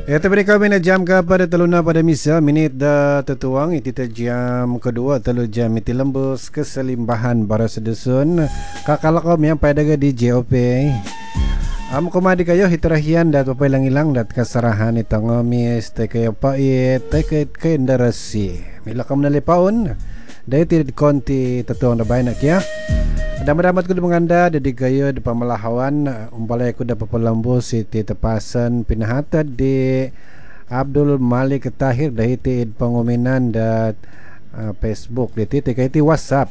Ito beri kami na jam ka pada teluna pada misa minit dah tertuang itita jam kedua telu jam iti lembus keselimbahan bara sedesun kakalakom yang pada ga di JOP kumadi kayo hiterahian dat papai lang-ilang dat kasarahan itang ngomis tay kayo pait tay kayo kendarasi mila kam nalipaon dahil tidak konti tertuang na bayan ya. Damat-damat ko menganda dedi kayo di pamalahawan umpalay ko da papalambos iti tepasan pinahatad di Abdul Malik Tahir dahi ti panguminan dat Facebook di ti iti WhatsApp.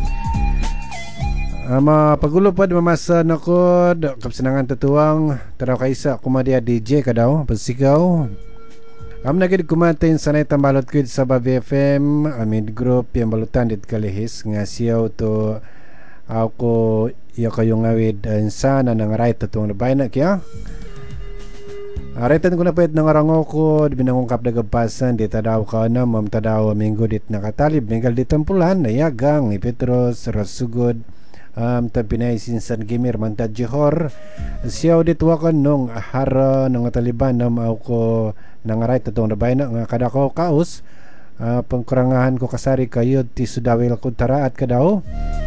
Pagulo pa di mamasa nako kapsenangan tetuang taraw kaisa kumadia DJ kadaw pasikaw. Nagid kumatin sanay tambalot ko sa Babi FM amid group yang balutan dit kalihis nga siyaw to ako iyo kayong ngawid sana nang right tutong na bayan na kaya aritan ko na pwede nang arango ko di binangungkap na gabasan di tadaw ka na mamtadaw minggo dit nakatalib minggal di tempulan na yagang ni Petros Rasugod tapinay sinsan gimir mantad Johor siyaw dit wakan nung ahara ng Taliban na mau ko nang right tutong na bayan na nga kadako kaos pangkurangahan ko kasari kayo ti sudawil ko taraat kadaw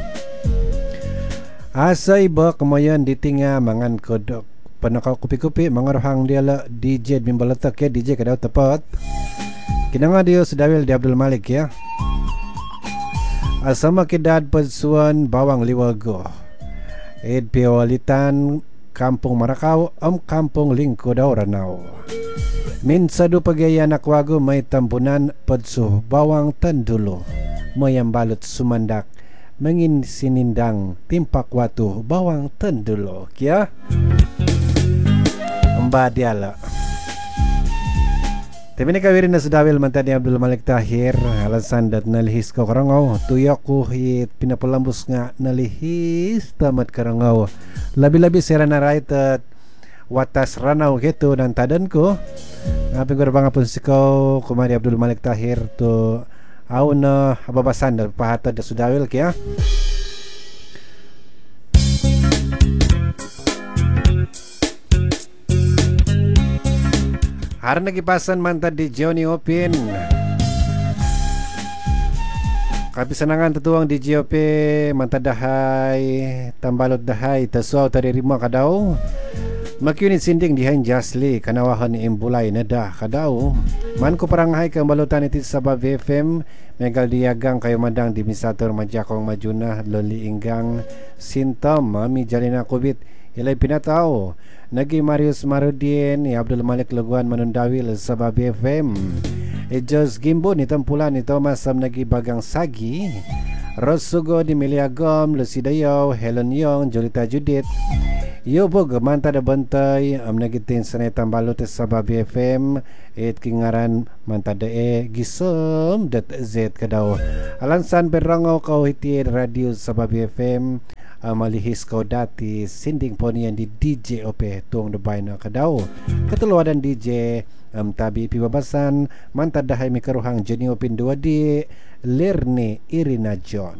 asa iba kamayan ditinga mangan kod panakaw kupi-kupi mga rohang diala DJ bimbalatak ya DJ kadaw tepat kinanga dia sedawil di Abdul Malik ya asama kidad pagsuan bawang liwago ed piwalitan kampung Marakaw kampung Lingko daw Ranao minsado pagaya nakwago may tampunan pagsu bawang tandulo mayang balot sumandak mengin sinindang timpak watu bawang tendulo kia mbadiala tapi ni kawirin na sudawil mantad ni Abdul Malik Tahir alasan dat nalihis ko karangaw tuyak ko hit pinapalambos nga nalihis tamat karangaw labi-labi sira na right at watas ranaw gitu dan tadan ko ngapin ko na pun sikaw kumari Abdul Malik Tahir to aw na ababasan na pahatad na sudawil kaya harap nagipasan mantad di Johnny Open kapisanangan tutuang di JOP mantad dahay tambalot dahay tasuaw taririma kadaw makyunit sinding dihain jasli kanawahan ni imbulay na da kadaw man ko paranghay kang balutan iti sa Babi FM megal diagang kayo madang dimisator majakong majuna loli inggang sintom mi jalina kubit ilay pinatao nagi Marius Marudin ni Abdul Malik Luguan manundawil sa Babi FM Jos Gimbo ni tampulan ni Thomas Sam nagi bagang sagi Rosugo di Miliagom Lucidayo Helen Yong Jolita Judith Yobog manta da bantay nagitin sa netambalot sa Babi FM it kingaran manta da gisom.z kadaw alansan perangaw kau hiti radio sa Babi FM malihis kau dati sinding po niyan di DJ Ope tuong dubay na kadaw katuluwadan DJ tabi pibabasan manta dahay mikaruhang Jenny Opin 2D Lerni Irina John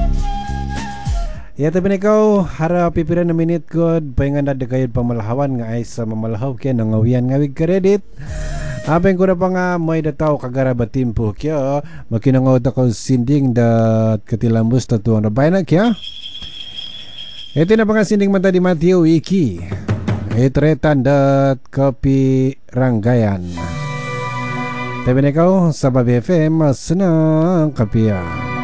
ya tapi ikaw harap pipiran na minute god pahingan na dagayod pamalahawan nga ay sa mamalahaw kaya nangawian ngawig kredit apeng ko na pa nga may dataw kagara batimpo kaya makinangaw ako sinding dat katilambos tatuang na bayan na kaya ito na pa nga sinding mata di Matthew Iki itretan dat kopi ranggayan tapi ikaw sa Babi FM senang kapiya